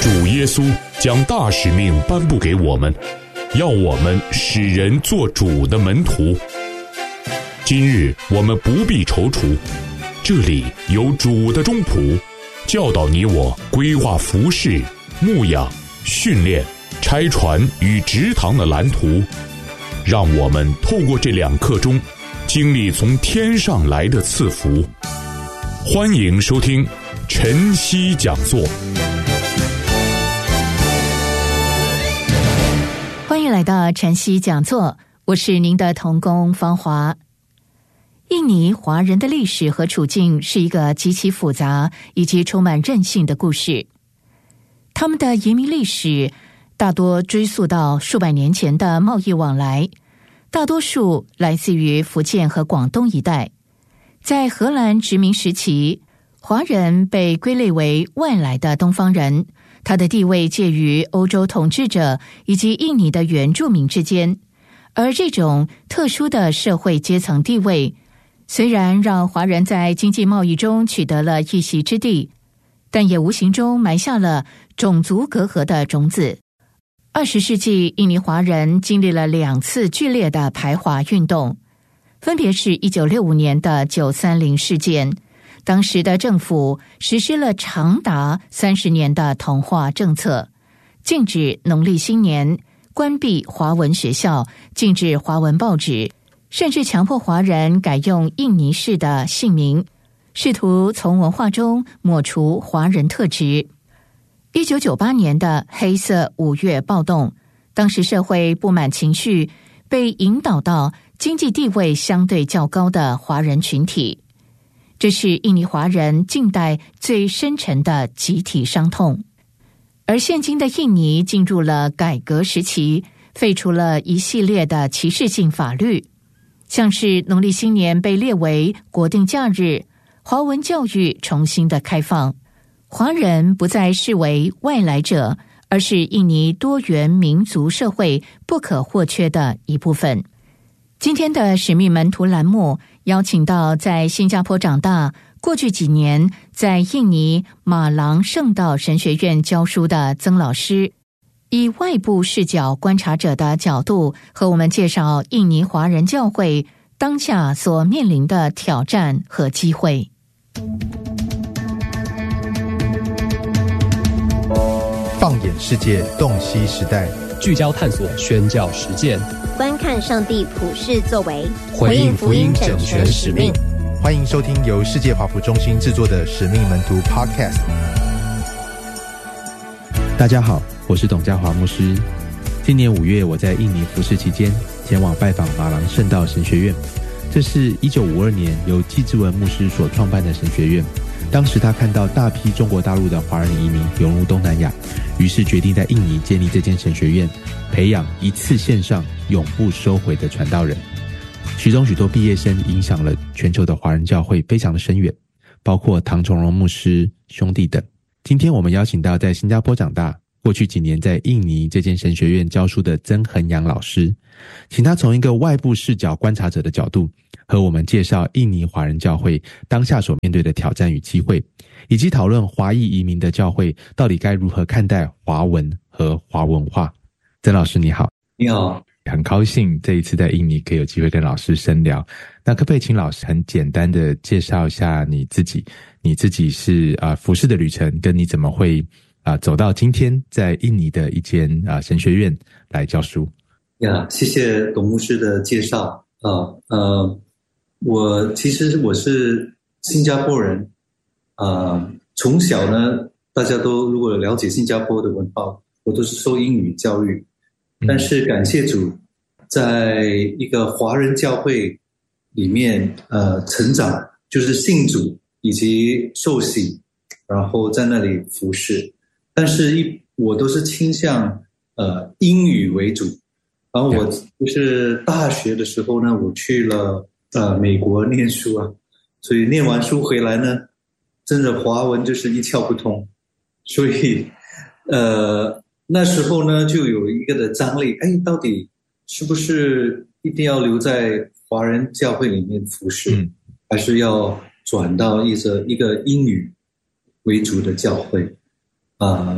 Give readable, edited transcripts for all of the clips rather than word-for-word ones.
主耶稣将大使命颁布给我们，要我们使人做主的门徒。今日我们不必踌躇，这里有主的中仆，教导你我规划服事、牧养、训练、拆船与植堂的蓝图，让我们透过这2课中经历从天上来的赐福。欢迎收听晨曦讲座。 欢迎来到晨曦讲座，我是您的同工芳华。印尼华人的历史和处境是一个极其复杂以及充满韧性的故事。他们的移民历史大多追溯到数百年前的贸易往来，大多数来自于福建和广东一带。在荷兰殖民时期，华人被归类为外来的东方人，他的地位介于欧洲统治者以及印尼的原住民之间。而这种特殊的社会阶层地位，虽然让华人在经济贸易中取得了一席之地，但也无形中埋下了种族隔阂的种子。20世纪，印尼华人经历了2次剧烈的排华运动，分别是1965年的930事件，当时的政府实施了长达30年的同化政策，禁止农历新年，关闭华文学校，禁止华文报纸，甚至强迫华人改用印尼式的姓名，试图从文化中抹除华人特质。1998年的黑色5月暴动，当时社会不满情绪被引导到经济地位相对较高的华人群体，这是印尼华人近代最深沉的集体伤痛。而现今的印尼进入了改革时期，废除了一系列的歧视性法律，像是农历新年被列为国定假日，华文教育重新的开放，华人不再视为外来者，而是印尼多元民族社会不可或缺的一部分。今天的使命门徒栏目邀请到在新加坡长大，过去几年在印尼马郎圣道神学院教书的曾老师，以外部视角观察者的角度和我们介绍印尼华人教会当下所面临的挑战和机会。 放眼世界，洞悉时代， 聚焦探索宣教实践， 观看上帝普世作为， 回应福音整全使命。 欢迎收听由世界华福中心制作的使命门徒 Podcast。 大家好，我是董家华牧师。今年5月，我在印尼服事期间前往拜访马郎圣道神学院，这是1952年由季志文牧师所创办的神学院。当时他看到大批中国大陆的华人移民涌入东南亚，于是决定在印尼建立这间神学院，培养一次线上永不收回的传道人。其中许多毕业生影响了全球的华人教会非常的深远，包括唐崇荣牧师兄弟等。今天我们邀请到在新加坡长大，过去几年在印尼这间神学院教书的曾恒阳老师，请他从一个外部视角观察者的角度，和我们介绍印尼华人教会当下所面对的挑战与机会，以及讨论华裔移民的教会到底该如何看待华文和华文化。曾老师你好。 你好， 很高兴这一次在印尼可以有机会跟老师深聊。那可不可以请老师很简单的介绍一下你自己？你自己是服事的旅程，跟你怎么会走到今天在印尼的一间神学院来教书？ 谢谢董牧师的介绍。我是新加坡人，从小呢，大家都如果了解新加坡的文化，我都是受英语教育，但是感谢主，在一个华人教会里面成长，就是信主以及受洗，然后在那里服事，但是我都是倾向英语为主。然后我就是大学的时候呢，我去了美国念书啊，所以念完书回来呢，真的华文就是一窍不通，所以那时候呢就有一个的张力，到底是不是一定要留在华人教会里面服事，还是要转到一个英语为主的教会？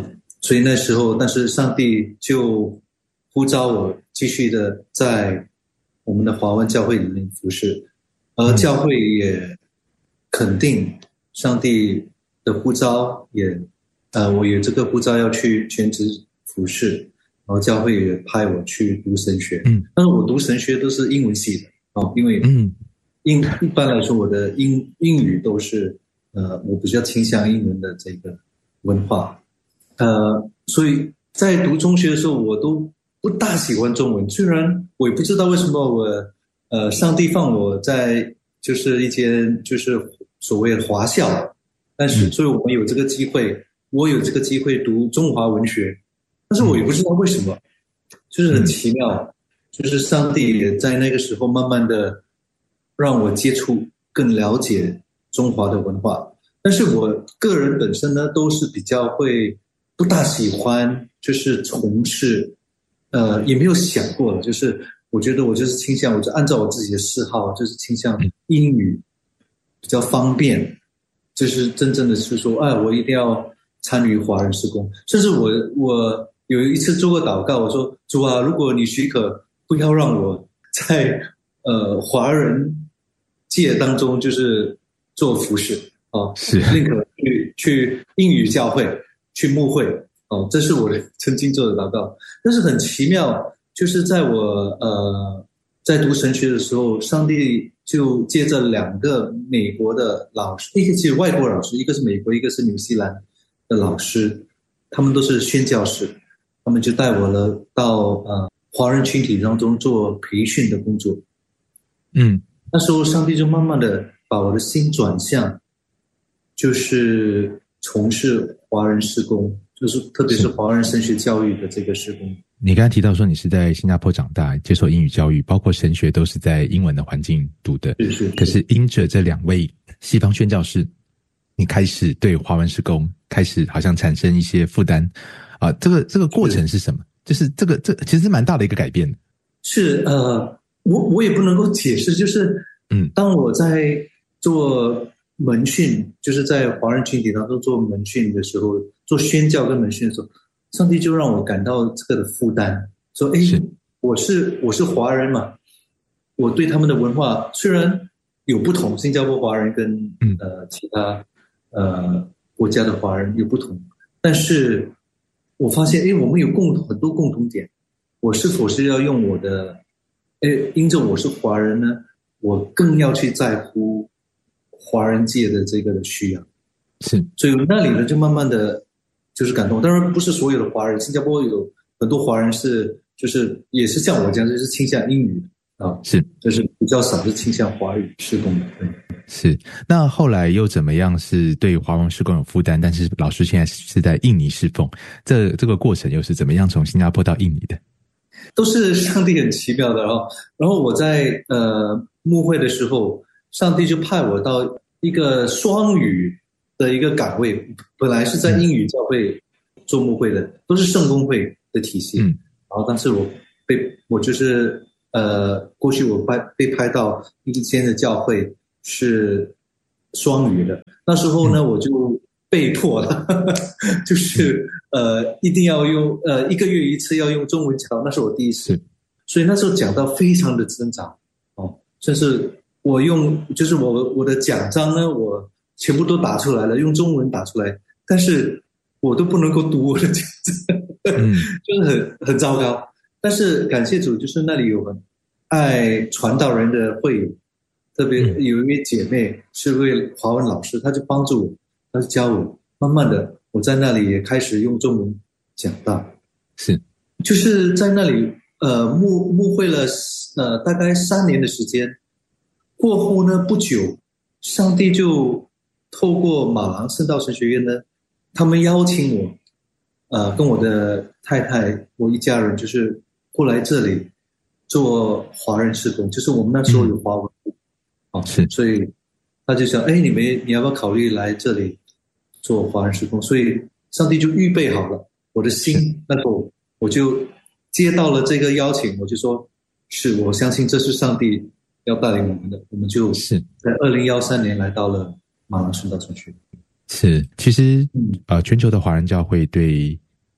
所以那时候，但是上帝就呼召我继续的在我们的华文教会里面服侍，而教会也肯定上帝的呼召，也我有这个呼召要去全职服侍，然后教会也派我去读神学。但是我读神学都是英文系的因为一般来说我的英语都是我比较倾向英文的这个文化。所以在读中学的时候，我都不大喜欢中文。虽然我也不知道为什么我上帝放我在就是一间就是所谓的华校，但是所以我有这个机会读中华文学，但是我也不知道为什么，就是很奇妙，就是上帝也在那个时候慢慢的让我接触更了解中华的文化。但是我个人本身呢，都是比较不大喜欢就是从事也没有想过，就是我觉得我就是倾向，我就按照我自己的嗜好，就是倾向英语比较方便，就是真正的是说我一定要参与华人事工。甚至我有一次做过祷告，我说主啊，如果你许可，不要让我在华人界当中就是做服事是宁可去英语教会去牧会这是我曾经做的祷告。但是很奇妙，就是在我在读神学的时候，上帝就借着2个美国的老师，一个是外国老师，一个是美国，一个是纽西兰的老师，他们都是宣教士，他们就带我了到华人群体当中做培训的工作。那时候上帝就慢慢的把我的心转向，就是从事华人事工，就是特别是华人神学教育的这个事工。 你刚才提到说你是在新加坡长大，接受英语教育，包括神学都是在英文的环境读的。是。可是因着这2位西方宣教士，你开始对华文事工开始好像产生一些负担这个过程是什么？就是这其实蛮大的一个改变。是我也不能够解释，就是当我在做门训，就是在华人群体当中做门训的时候，做宣教跟门训的时候，上帝就让我感到这个的负担，说我是华人嘛，我对他们的文化虽然有不同，新加坡华人跟其他国家的华人有不同，但是我发现我们有很多共同点，我是否是要用我的因着我是华人呢，我更要去在乎华人界的这个的需要。是，所以那里呢就慢慢的就是感动。当然不是所有的华人，新加坡有很多华人就是也是像我这样，就是倾向英语是，就是比较少是倾向华语事工的。对，是。那后来又怎么样是对华文事工有负担，但是老师现在是在印尼侍奉，这个过程又是怎么样从新加坡到印尼的？都是上帝很奇妙的然后我在牧会的时候，上帝就派我到一个双语的一个岗位，本来是在英语教会做牧会的，都是圣公会的体系。然后但是我就是过去我被派到一间的教会是双语的，那时候呢我就被迫了就是一定要用1个月1次要用中文讲，那是我第一次，所以那时候讲到非常的挣扎甚至我用就是我的奖章呢，我全部都打出来了，用中文打出来，但是我都不能够读我的奖章就是很糟糕。但是感谢主，就是那里有很爱传道人的会友，特别有一位姐妹是位华文老师，她就帮助我，她就教我，慢慢的我在那里也开始用中文讲道。是，就是在那里牧会了大概3年的时间。过后呢不久，上帝就透过马郎圣道神学院呢，他们邀请我跟我的太太，我一家人就是过来这里做华人事工，就是我们那时候有华文部是，所以他就想你要不要考虑来这里做华人事工？所以上帝就预备好了我的心，那时候我就接到了这个邀请，我就说是，我相信这是上帝要带领我们的，我们就是在2013年来到了马郎圣道神学院。是，其实全球的华人教会对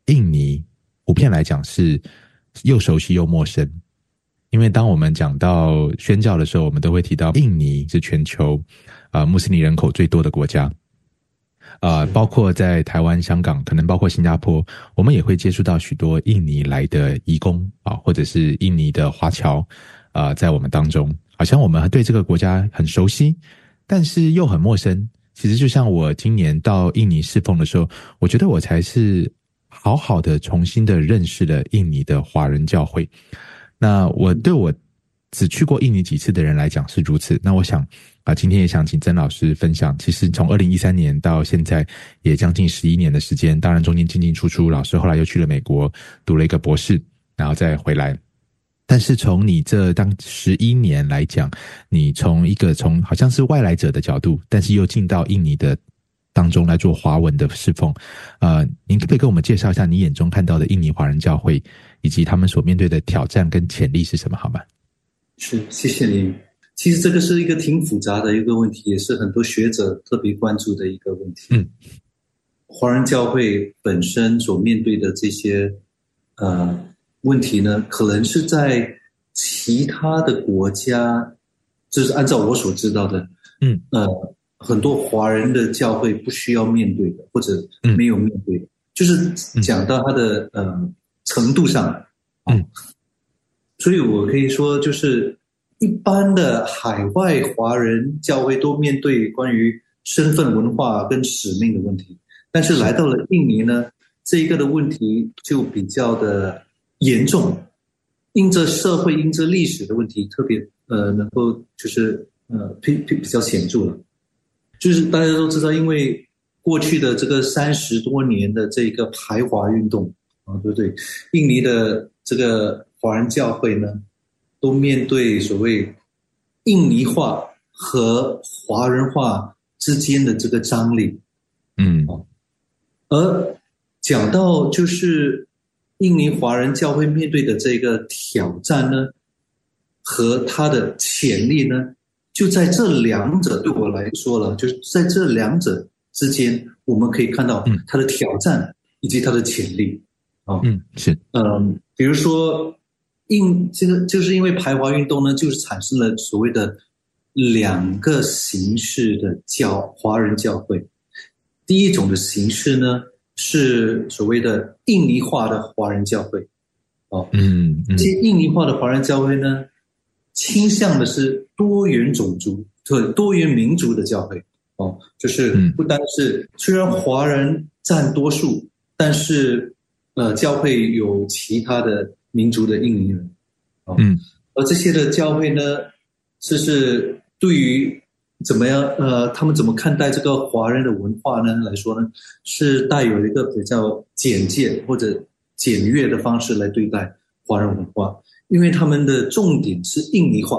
印尼普遍来讲是又熟悉又陌生。因为当我们讲到宣教的时候，我们都会提到印尼是全球穆斯林人口最多的国家，包括在台湾、香港，可能包括新加坡，我们也会接触到许多印尼来的移工或者是印尼的华侨在我们当中，好像我们对这个国家很熟悉，但是又很陌生。其实就像我今年到印尼侍奉的时候，我觉得我才是好好的重新的认识了印尼的华人教会。那我对我只去过印尼几次的人来讲是如此。那我想今天也想请曾老师分享，其实从2013年到现在也将近11年的时间，当然中间进进出出，老师后来又去了美国读了一个博士，然后再回来。但是从你这当11年来讲，你从好像是外来者的角度，但是又进到印尼的当中来做华文的侍奉，您可不可以跟我们介绍一下你眼中看到的印尼华人教会以及他们所面对的挑战跟潜力是什么，好吗？ 是，谢谢你。其实这个是一个挺复杂的一个问题，也是很多学者特别关注的一个问题。华人教会本身所面对的这些问题呢，可能是在其他的国家，就是按照我所知道的，很多华人的教会不需要面对的，或者没有面对的，就是讲到它的程度上，所以我可以说，就是一般的海外华人教会都面对关于身份文化跟使命的问题，但是来到了印尼呢，这一个的问题就比较的严重，因着社会因着历史的问题特别能够就是比较显著了。就是大家都知道，因为过去的这个30多年的这个排华运动对不对？印尼的这个华人教会呢，都面对所谓印尼化和华人化之间的这个张力。而讲到就是印尼华人教会面对的这个挑战呢，和它的潜力呢，就在这两者，对我来说了，就是在这两者之间，我们可以看到它的挑战以及它的潜力。 是。 比如说这个就是因为排华运动呢，就是产生了所谓的2个形式的华人教会。第一种的形式呢，是所谓的印尼化的华人教会。这些印尼化的华人教会呢，倾向的是多元种族、多元民族的教会。就是不单是虽然华人占多数，但是教会有其他的民族的印尼人。而这些的教会呢，就是对于怎么样他们怎么看待这个华人的文化呢来说呢，是带有一个比较简介或者简约的方式来对待华人文化，因为他们的重点是印尼化。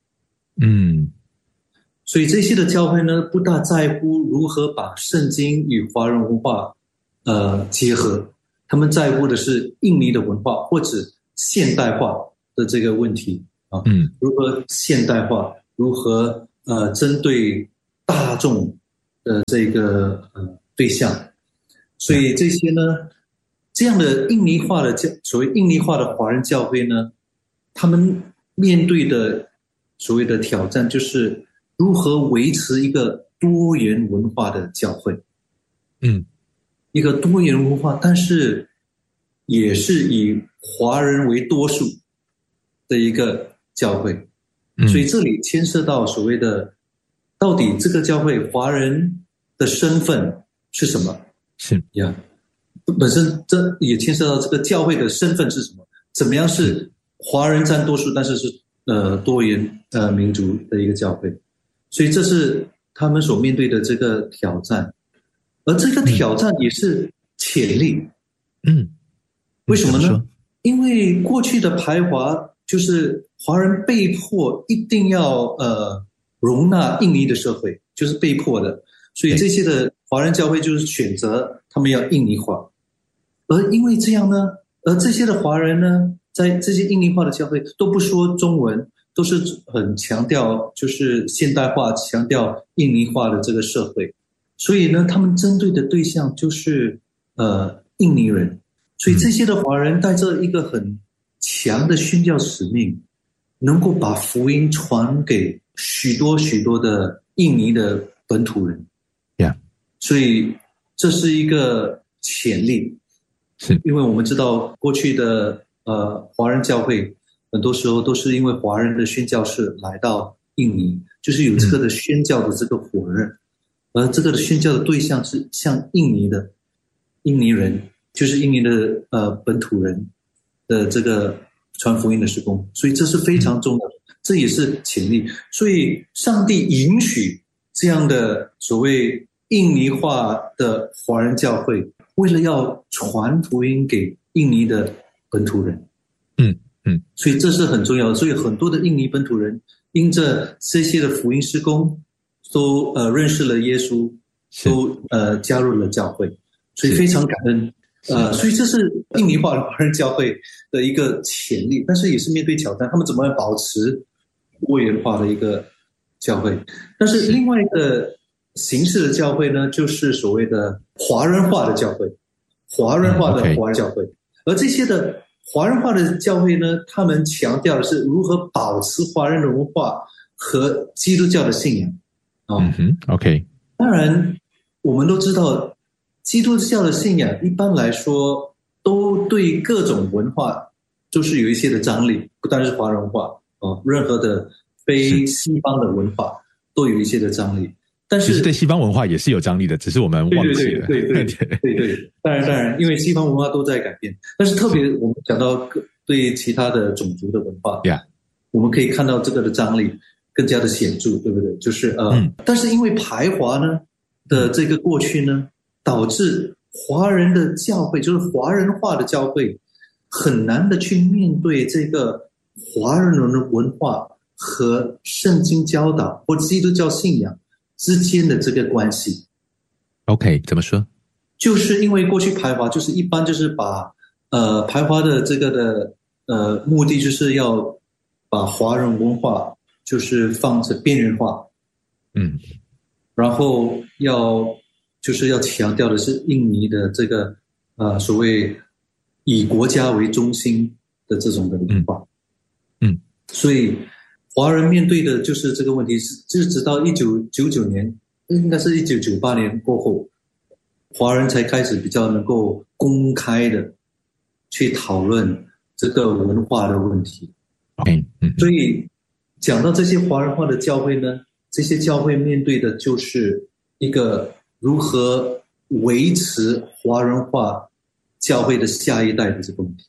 所以这些的教会呢，不大在乎如何把圣经与华人文化结合，他们在乎的是印尼的文化或者现代化的这个问题如何现代化，如何针对大众的这个对象。所以这些呢，这样的印尼化的所谓印尼化的华人教会呢，他们面对的所谓的挑战就是如何维持一个多元文化的教会。一个多元文化，但是也是以华人为多数的一个教会。所以这里牵涉到所谓的到底这个教会华人的身份是什么？ 是呀，本身这也牵涉到这个教会的身份是什么？怎么样是华人占多数，但是是多元民族的一个教会？所以这是他们所面对的这个挑战，而这个挑战也是潜力。为什么呢？因为过去的排华就是华人被迫一定要容纳印尼的社会，就是被迫的，所以这些的华人教会就是选择他们要印尼化。而因为这样呢，而这些的华人呢，在这些印尼化的教会都不说中文，都是很强调就是现代化，强调印尼化的这个社会，所以呢，他们针对的对象就是印尼人。 所以这些的华人带着一个很强的宣教使命，能够把福音传给许多许多的印尼的本土人。所以这是一个潜力， 是因为我们知道过去的华人教会很多时候都是因为华人的宣教士来到印尼，就是有这个的宣教的这个火热，而这个的宣教的对象是像印尼人，就是印尼的本土人的这个传福音的事工，所以这是非常重要的，这也是潜力。所以上帝允许这样的所谓印尼化的华人教会，为了要传福音给印尼的本土人，所以这是很重要的。所以很多的印尼本土人因着这些的福音事工，都认识了耶稣，都加入了教会，所以非常感恩。所以这是印尼化的华人教会的一个潜力，但是也是面对挑战，他们怎么样保持多元化的一个教会。但是另外一个形式的教会呢，就是所谓的华人化的教会，华人化的华人教会。而这些的华人化的教会呢，他们强调的是如何保持华人的文化和基督教的信仰。当然我们都知道基督教的信仰一般来说都对各种文化就是有一些的张力，不单是华人文化，任何的非西方的文化都有一些的张力。但是其实对西方文化也是有张力的，只是我们忘记了。 对，当然，因为西方文化都在改变，但是特别我们讲到对其他的种族的文化，我们可以看到这个的张力更加的显著，对不对？就是但是因为排华呢的这个过去呢，导致华人的教会，就是华人化的教会，很难的去面对这个华人的文化和圣经教导或基督教信仰之间的这个关系。 怎么说？ 就是因为过去排华就是一般就是把排华的这个的目的就是要把华人文化就是放着边缘化，然后要强调的是印尼的这个所谓以国家为中心的这种的文化，所以华人面对的就是这个问题，就是直到1999年，应该是1998年过后，华人才开始比较能够公开的去讨论这个文化的问题。所以讲到这些华人化的教会呢，这些教会面对的就是一个如何维持华人化教会的下一代的这个问题，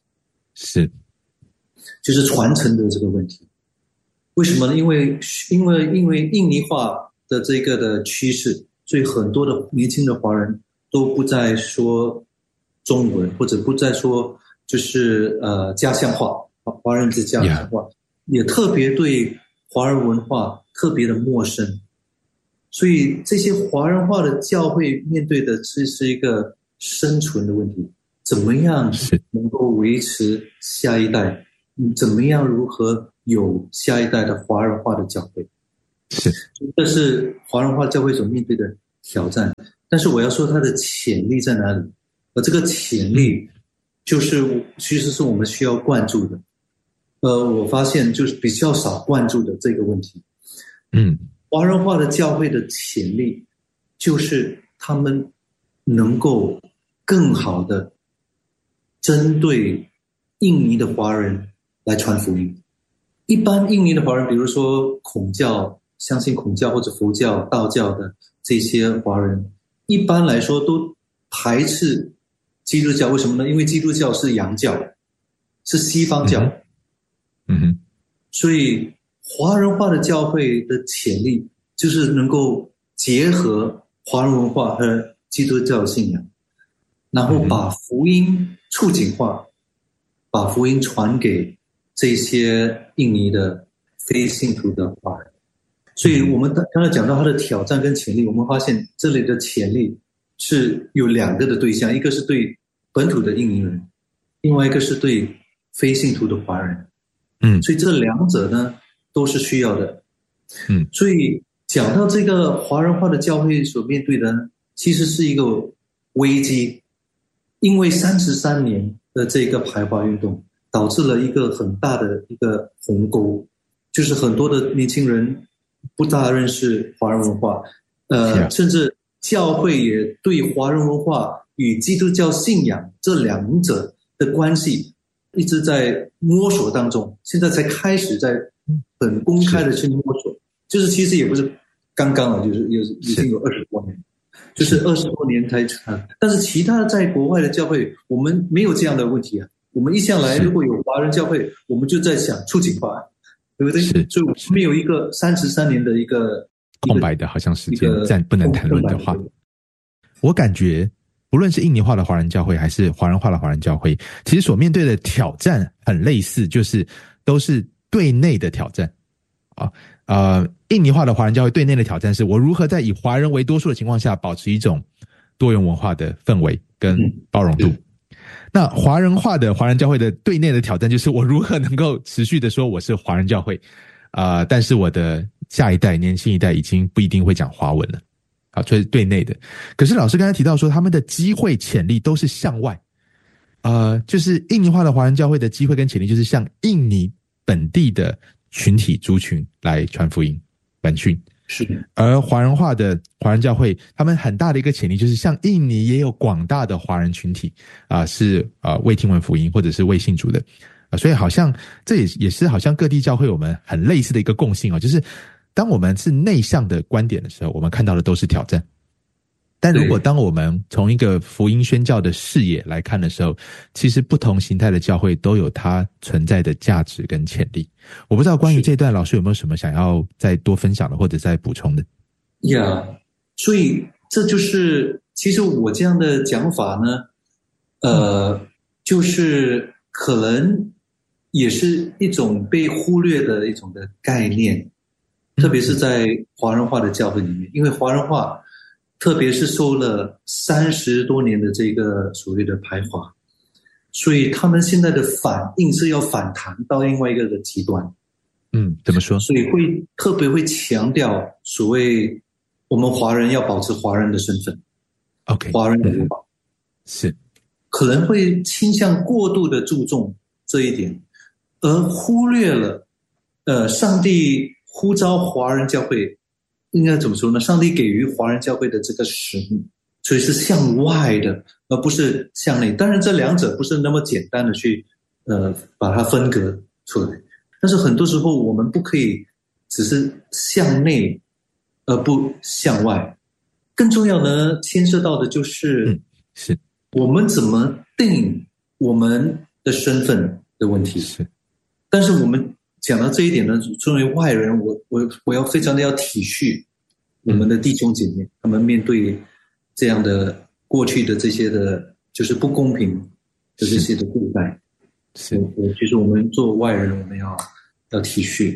就是传承的这个问题。为什么呢？因为印尼化的这个的趋势，所以很多的年轻的华人都不再说中文，或者不再说就是家乡话，华人之家乡话，也特别对华人文化特别的陌生。所以这些华人化的教会面对的是一个生存的问题，怎么样能够维持下一代，怎么样如何有下一代的华人化的教会，这是华人化教会所面对的挑战。但是我要说它的潜力在哪里，而这个潜力就是其实是我们需要关注的。我发现就是比较少关注的这个问题。华人化的教会的潜力就是他们能够更好的针对印尼的华人来传福音。一般印尼的华人，比如说孔教，相信孔教或者佛教、道教的这些华人，一般来说都排斥基督教。为什么呢？因为基督教是洋教，是西方教。所以华人化的教会的潜力就是能够结合华人文化和基督教信仰，然后把福音触景化，把福音传给这些印尼的非信徒的华人。所以我们刚才讲到它的挑战跟潜力，我们发现这里的潜力是有两个的对象，一个是对本土的印尼人，另外一个是对非信徒的华人。所以这两者呢都是需要的。所以讲到这个华人化的教会所面对的，其实是一个危机， 因为33年的这个排华运动，导致了一个很大的一个鸿沟，就是很多的年轻人不大认识华人文化，甚至教会也对华人文化与基督教信仰这两者的关系一直在摸索当中，现在才开始在很公开的去摸索，就是其实也不是刚刚了，就是已经有20多年，就是20多年才但是其他在国外的教会，我们没有这样的问题啊。我们一向来如果有华人教会，我们就在想促进化，对不对？所以我们没有一个33年的一个空白的，好像时间暂不能谈论的话，我感觉不论是印尼化的华人教会还是华人化的华人教会，其实所面对的挑战很类似，就是都是对内的挑战啊。印尼化的华人教会对内的挑战是我如何在以华人为多数的情况下保持一种多元文化的氛围跟包容度。那华人化的华人教会的对内的挑战就是我如何能够持续的说我是华人教会但是我的下一代年轻一代已经不一定会讲华文了所以对内的。可是老师刚才提到说他们的机会潜力都是向外就是印尼化的华人教会的机会跟潜力就是向印尼本地的群体族群来传福音本训， 是的。 而华人化的华人教会他们很大的一个潜力就是像印尼也有广大的华人群体是未听闻福音或者是未信主的所以好像这也是好像各地教会我们很类似的一个共性就是当我们是内向的观点的时候，我们看到的都是挑战。但如果当我们从一个福音宣教的视野来看的时候，其实不同形态的教会都有它存在的价值跟潜力。我不知道关于这段老师有没有什么想要再多分享的或者再补充的。 所以这就是其实我这样的讲法呢就是可能也是一种被忽略的一种的概念，特别是在华人化的教会里面，因为华人化特别是受了30多年的这个所谓的排华，所以他们现在的反应是要反弹到另外一个的极端。 怎么说？ 所以特别会强调所谓我们华人要保持华人的身份 ，OK， 华人的文化是可能会倾向过度的注重这一点，而忽略了上帝呼召华人教会应该怎么说呢？上帝给予华人教会的这个使命，所以是向外的，而不是向内。当然，这两者不是那么简单的去把它分隔出来。但是很多时候，我们不可以只是向内而不向外。更重要呢，牵涉到的就是我们怎么定我们的身份的问题。但是我们讲到这一点呢，作为外人，我要非常的要体恤我们的弟兄姐妹，他们面对这样的过去的这些的，就是不公平的这些的对待。其实我们做外人，我们要体恤，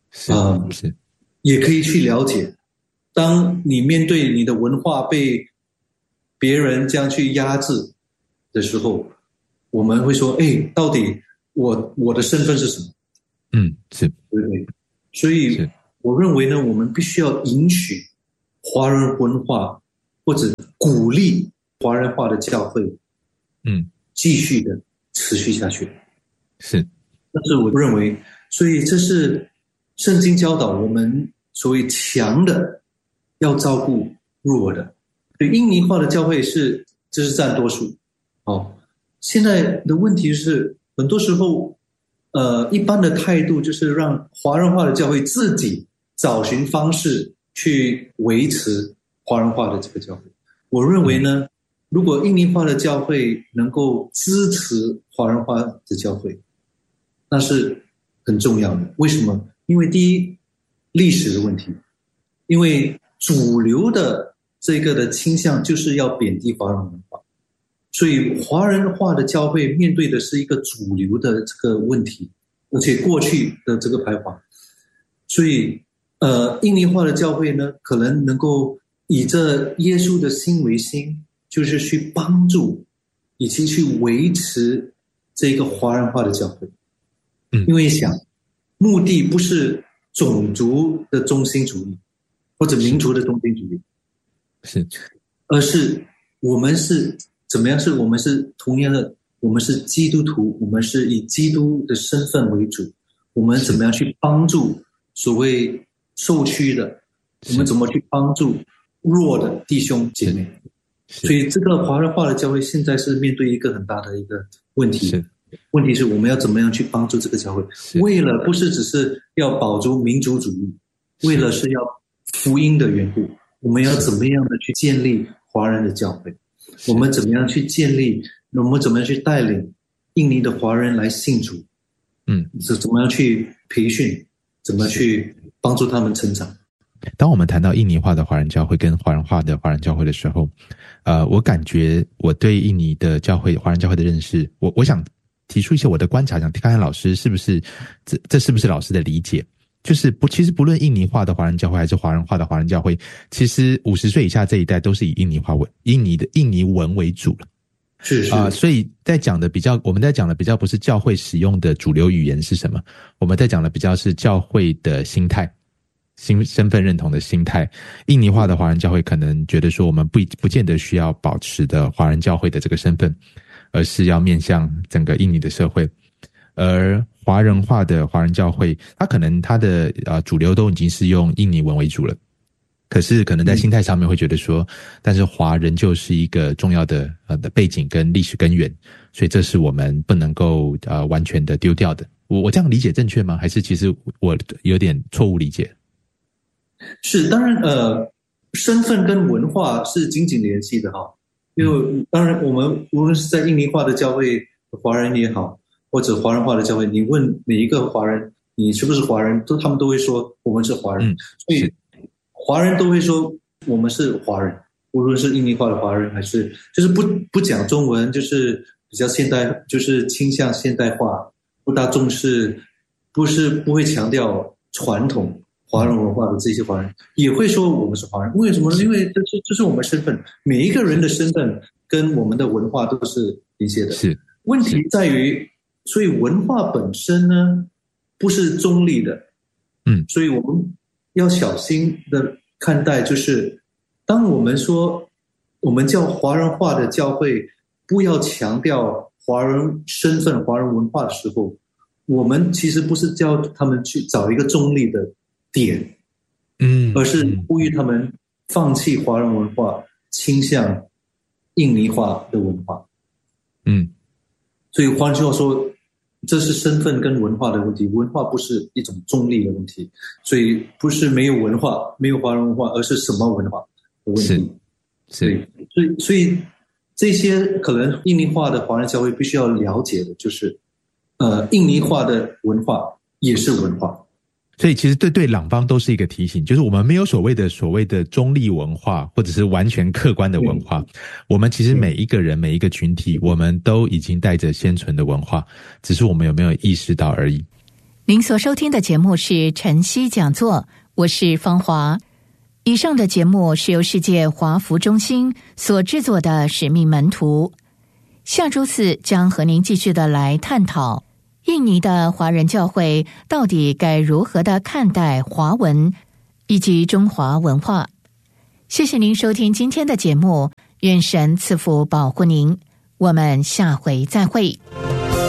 也可以去了解。当你面对你的文化被别人这样去压制的时候，我们会说：“到底我的身份是什么？” 对不对？所以我认为呢，我们必须要允许华人文化或者鼓励华人化的教会，继续的持续下去。但是我认为，所以这是圣经教导我们所谓强的要照顾弱的。对，印尼化的教会这是占多数。现在的问题是，很多时候，一般的态度就是让华人化的教会自己找寻方式去维持华人化的这个教会。我认为呢，如果印尼化的教会能够支持华人化的教会，那是很重要的。为什么？因为第一，历史的问题，因为主流的这个的倾向就是要贬低华人文化，所以华人化的教会面对的是一个主流的这个问题，而且过去的这个排华，所以印尼化的教会呢，可能能够以这耶稣的心为心，就是去帮助以及去维持这个华人化的教会。因为目的不是种族的中心主义或者民族的中心主义，而是我们是怎么样是我们是同样的，我们是基督徒，我们是以基督的身份为主，我们怎么样去帮助所谓受屈的，我们怎么去帮助弱的弟兄姐妹。所以这个华人化的教会现在是面对一个很大的一个问题，问题是我们要怎么样去帮助这个教会，为了不是只是要保住民族主义，为了是要福音的缘故，我们要怎么样的去建立华人的教会，我们怎么样去建立，我们怎么样去带领印尼的华人来信主，怎么样去培训，怎么去帮助他们成长。 当我们谈到印尼化的华人教会跟华人化的华人教会的时候，我感觉我对印尼的教会华人教会的认识，我想提出一些我的观察，想看看老师是不是这是不是老师的理解。就是其实不论印尼化的华人教会还是华人化的华人教会，其实50岁以下这一代都是以印尼文为主了。 是所以我们在讲的比较不是教会使用的主流语言是什么，我们在讲的比较是教会的心态，身份认同的心态。印尼化的华人教会可能觉得说我们不见得需要保持的华人教会的这个身份，而是要面向整个印尼的社会。而华人化的华人教会，它可能它的主流都已经是用印尼文为主了，可是可能在心态上面会觉得说，但是华人就是一个重要的背景跟历史根源，所以这是我们不能够完全的丢掉的。我这样理解正确吗？还是其实我有点错误理解？ 是，当然身份跟文化是紧紧联系的哈。因为当然我们无论是在印尼化的教会华人也好，或者华人化的教会，你问每一个华人你是不是华人，他们都会说我们是华人。所以华人都会说我们是华人，无论是印尼化的华人还是就是不讲中文，就是比较现代，就是倾向现代化，不大重视，不会强调传统华人文化的这些华人也会说我们是华人。为什么呢？因为这是我们身份，每一个人的身份跟我们的文化都是连接的。 是， 问题在于，所以文化本身呢不是中立的，所以我们要小心的看待，就是当我们说我们叫华人化的教会不要强调华人身份华人文化的时候，我们其实不是叫他们去找一个中立的点，而是呼吁他们放弃华人文化，倾向印尼化的文化。所以换句话说，这是身份跟文化的问题，文化不是一种中立的问题，所以不是没有文化没有华人文化，而是什么文化的问题。所以这些可能印尼化的华人教会必须要了解的就是印尼化的文化也是文化。 所以其实对两方都是一个提醒，就是我们没有所谓的中立文化或者是完全客观的文化，我们其实每一个人每一个群体我们都已经带着现存的文化，只是我们有没有意识到而已。 您所收听的节目是晨曦讲座，我是芳华。以上的节目是由世界华福中心所制作的使命门徒，下周四将和您继续的来探讨印尼的华人教会到底该如何的看待华文以及中华文化。谢谢您收听今天的节目，愿神赐福保护您，我们下回再会。